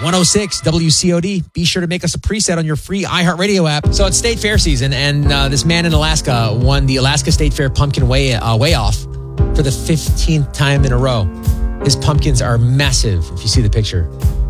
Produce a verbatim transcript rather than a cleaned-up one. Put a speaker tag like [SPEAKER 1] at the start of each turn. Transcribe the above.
[SPEAKER 1] one oh six W C O D. Be sure to make us a preset on your free iHeartRadio app. So it's State Fair season, and uh, this man in Alaska won the Alaska State Fair Pumpkin Weigh, uh, weigh Off for the fifteenth time in a row. His pumpkins are massive, if you see the picture.